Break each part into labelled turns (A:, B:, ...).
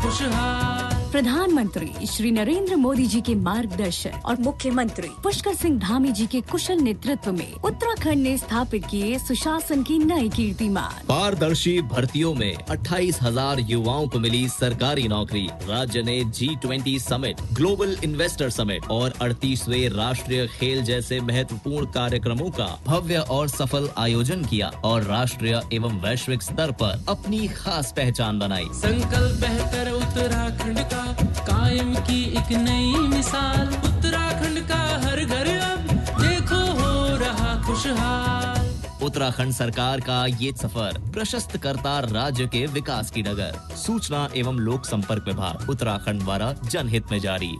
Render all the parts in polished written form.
A: खुशहाल।
B: प्रधानमंत्री श्री नरेंद्र मोदी जी के मार्गदर्शन और मुख्यमंत्री पुष्कर सिंह धामी जी के कुशल नेतृत्व में उत्तराखंड ने स्थापित किए सुशासन की नई कीर्तिमान।
C: पारदर्शी भर्तियों में 28,000 युवाओं को मिली सरकारी नौकरी। राज्य ने G20 summit, global investor summit और 38वें राष्ट्रीय खेल जैसे महत्वपूर्ण कार्यक्रमों का भव्य और सफल आयोजन किया और राष्ट्रीय एवं वैश्विक स्तर पर अपनी खास पहचान बनाई।
A: संकल्प बेहतर उत्तराखंड का, कायम की एक नई मिसाल। उत्तराखंड का हर घर अब देखो हो रहा खुशहाल।
C: उत्तराखंड सरकार का ये सफर प्रशस्त करता राज्य के विकास की डगर। सूचना एवं लोक संपर्क विभाग उत्तराखंड द्वारा जनहित में जारी।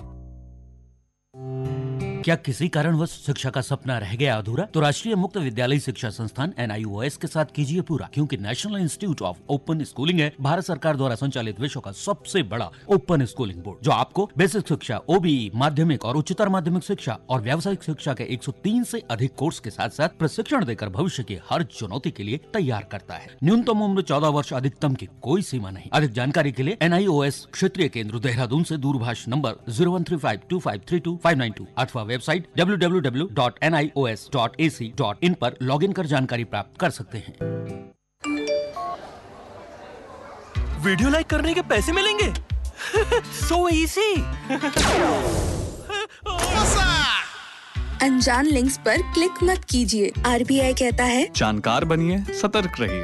D: क्या किसी कारणवश शिक्षा का सपना रह गया अधूरा? तो राष्ट्रीय मुक्त विद्यालय शिक्षा संस्थान NIOS के साथ कीजिए पूरा, क्योंकि national institute of open schooling है भारत सरकार द्वारा संचालित विश्व का सबसे बड़ा ओपन स्कूलिंग बोर्ड, जो आपको बेसिक शिक्षा, OBE, माध्यमिक और उच्चतर माध्यमिक शिक्षा और व्यावसायिक शिक्षा के 103 से अधिक कोर्स के साथ साथ प्रशिक्षण देकर भविष्य की हर चुनौती के लिए तैयार करता है। न्यूनतम उम्र 14 वर्ष, अधिकतम की कोई सीमा नहीं। अधिक जानकारी के लिए NIOS क्षेत्रीय केंद्र देहरादून से दूरभाष नंबर 0135253252 अथवा वेबसाइट www.nios.ac.in पर लॉगिन कर जानकारी प्राप्त कर सकते हैं।
E: वीडियो लाइक करने के पैसे मिलेंगे? So easy.
F: अनजान लिंक्स पर क्लिक मत कीजिए। RBI कहता है
G: जानकार बनिए, सतर्क रहिए।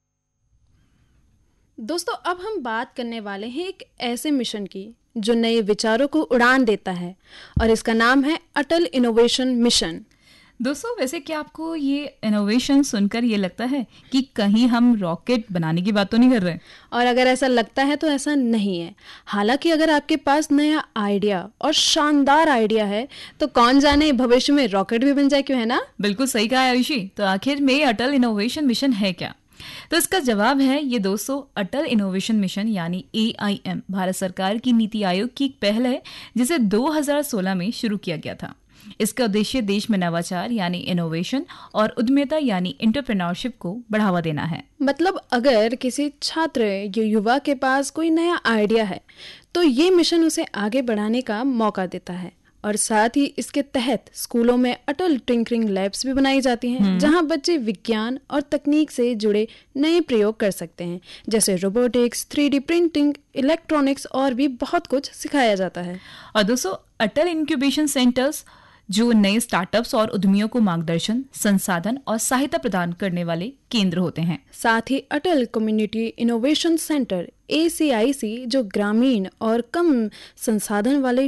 H: दोस्तों, अब हम बात करने वाले हैं एक ऐसे मिशन की जो नए विचारों को उड़ान देता है, और इसका नाम है अटल इनोवेशन मिशन।
I: दोस्तों, वैसे क्या आपको ये इनोवेशन सुनकर ये लगता है कि कहीं हम रॉकेट बनाने की बात तो नहीं कर रहे?
H: और अगर ऐसा लगता है तो ऐसा नहीं है। हालांकि अगर आपके पास नया आइडिया और शानदार आइडिया है तो कौन जाने भविष्य में रॉकेट भी बन जाए, क्यों, है ना?
I: बिल्कुल सही कहा आयुषी। तो आखिर में अटल इनोवेशन मिशन है क्या? तो इसका जवाब है ये दोस्तों, अटल इनोवेशन मिशन यानी AIM भारत सरकार की नीति आयोग की एक पहल है जिसे 2016 में शुरू किया गया था। इसका उद्देश्य देश में नवाचार यानी इनोवेशन और उद्यमिता यानी एंटरप्रेन्योरशिप को बढ़ावा देना है।
H: मतलब अगर किसी छात्र या युवा के पास कोई नया आइडिया है तो ये मिशन उसे आगे बढ़ाने का मौका देता है। और साथ ही इसके तहत स्कूलों में अटल टिंकरिंग लैब्स भी बनाई जाती हैं, जहां बच्चे विज्ञान और तकनीक से जुड़े नए प्रयोग कर सकते हैं, जैसे रोबोटिक्स, 3D प्रिंटिंग, इलेक्ट्रॉनिक्स और भी बहुत कुछ सिखाया जाता है।
I: और दोस्तों, अटल इंक्यूबेशन सेंटर्स जो नए स्टार्टअप्स और उद्यमियों को मार्गदर्शन, संसाधन और सहायता प्रदान करने वाले केंद्र होते हैं।
H: साथ ही अटल कम्युनिटी इनोवेशन सेंटर ACIC जो ग्रामीण और कम संसाधन वाले